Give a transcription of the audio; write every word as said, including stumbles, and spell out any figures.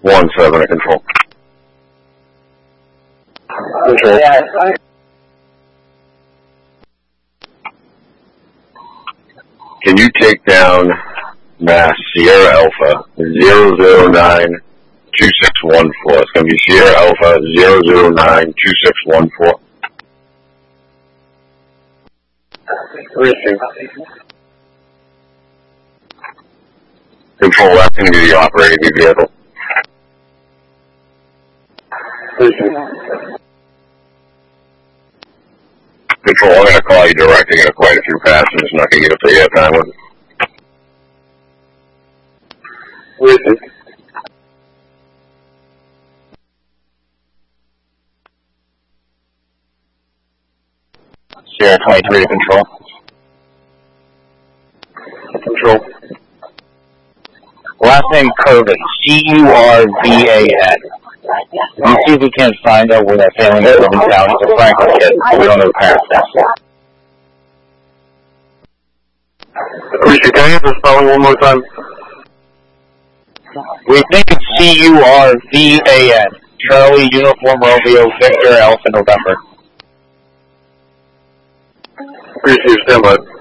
one seven at control. Control. Yeah, I... Can you take down Mass Sierra Alpha zero zero nine two six one four? It's going to be Sierra Alpha zero zero nine two six one four. Control, that's going to be the operating the vehicle. Control, I'm going to call you direct. I got quite a few passengers. I'm not going to get up the air time with it. Sierra twenty-three to control. Control. Last name Curvin, C U R V A N. Let's see if we can't find out where that family is from in town. He's a Franklin kid. We don't know the parents now. Richard, can you have the spelling one more time? We think it's C U R V A N. Charlie, Uniform Romeo, Victor, Alpha, November. Appreciate you, stand by.